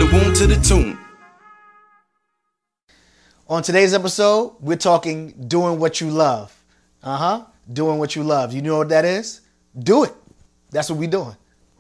the womb to the tomb. On today's episode, we're talking doing what you love. Doing what you love. You know what that is? Do it. That's what we're doing.